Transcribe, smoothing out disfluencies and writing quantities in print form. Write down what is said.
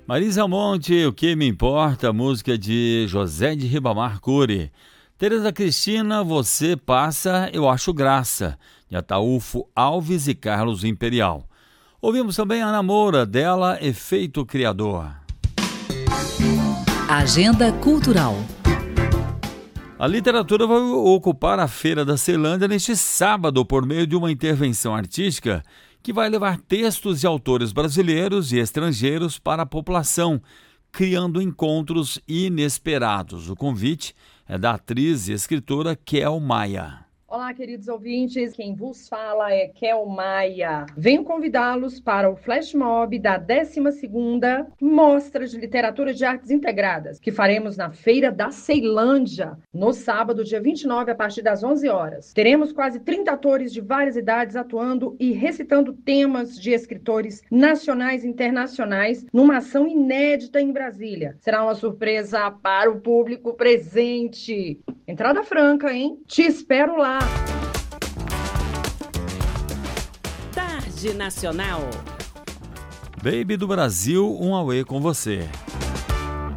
Marisa Monte, O Que Me Importa, música de José de Ribamar Cury. Tereza Cristina, Você Passa, Eu Acho Graça, de Ataúfo Alves e Carlos Imperial. Ouvimos também Ana Moura, dela Efeito Criador. Agenda Cultural. A literatura vai ocupar a Feira da Ceilândia neste sábado por meio de uma intervenção artística que vai levar textos de autores brasileiros e estrangeiros para a população, criando encontros inesperados. O convite é da atriz e escritora Kel Maia. Olá, queridos ouvintes, quem vos fala é Kel Maia. Venho convidá-los para o Flash Mob da 12ª Mostra de Literatura de Artes Integradas, que faremos na Feira da Ceilândia, no sábado, dia 29, a partir das 11 horas. Teremos quase 30 atores de várias idades atuando e recitando temas de escritores nacionais e internacionais numa ação inédita em Brasília. Será uma surpresa para o público presente. Entrada franca, hein? Te espero lá! Tarde Nacional. Baby do Brasil, um auê com você.